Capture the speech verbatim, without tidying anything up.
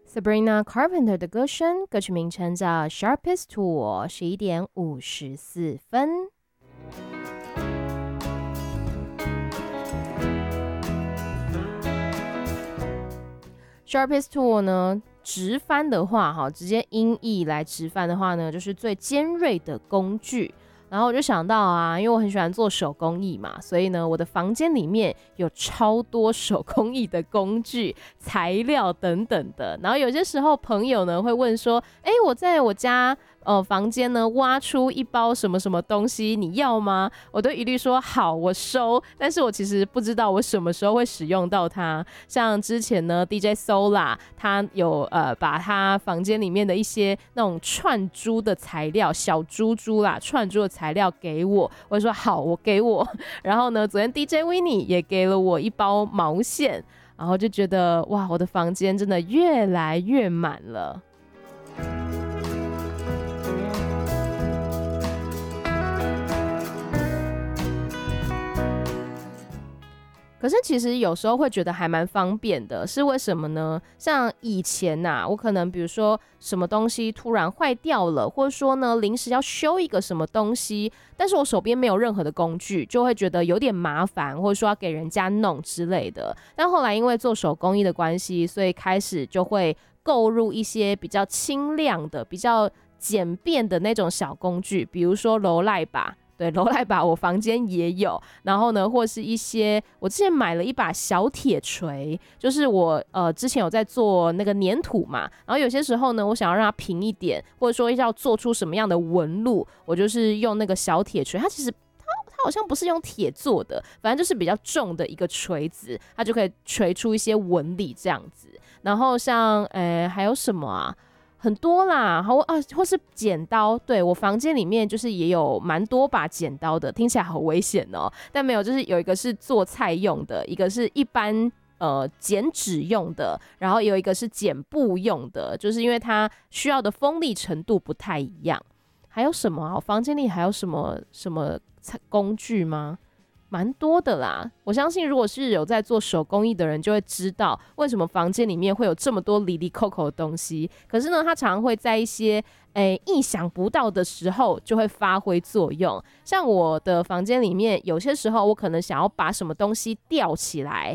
Sabrina Carpenter 的歌声，歌曲名称叫《Sharpest Tool》，十一点五十四分。Sharpest Tool 呢，直翻的话，哈，直接音译来直翻的话呢，就是最尖锐的工具。然后我就想到啊，因为我很喜欢做手工艺嘛，所以呢，我的房间里面有超多手工艺的工具、材料等等的。然后有些时候朋友呢会问说，哎，我在我家呃房间呢挖出一包什么什么东西，你要吗？我都一律说好，我收。但是我其实不知道我什么时候会使用到它。像之前呢 D J Sola 他有呃把他房间里面的一些那种串珠的材料，小珠珠啦，串珠的材料给我，我就说好，我给我。然后呢，昨天 D J Winnie 也给了我一包毛线，然后就觉得哇，我的房间真的越来越满了。可是其实有时候会觉得还蛮方便的，是为什么呢？像以前啊，我可能比如说什么东西突然坏掉了，或者说呢临时要修一个什么东西，但是我手边没有任何的工具，就会觉得有点麻烦，或者说要给人家弄之类的。但后来因为做手工艺的关系，所以开始就会购入一些比较轻量的、比较简便的那种小工具，比如说罗赖把。对，罗赖把我房间也有，然后呢，或是一些我之前买了一把小铁锤，就是我呃之前有在做那个粘土嘛，然后有些时候呢，我想要让它平一点，或者说要做出什么样的纹路，我就是用那个小铁锤，它其实它它好像不是用铁做的，反正就是比较重的一个锤子，它就可以锤出一些纹理这样子。然后像呃还有什么啊？很多啦，或啊，或是剪刀，对，我房间里面就是也有蛮多把剪刀的，听起来好危险哦。但没有，就是有一个是做菜用的，一个是一般呃剪纸用的，然后有一个是剪布用的，就是因为它需要的锋利程度不太一样。还有什么啊？我房间里还有什么什么工具吗？蛮多的啦，我相信如果是有在做手工艺的人就会知道为什么房间里面会有这么多里里扣扣的东西，可是呢它常常会在一些诶意想不到的时候就会发挥作用。像我的房间里面有些时候我可能想要把什么东西吊起来，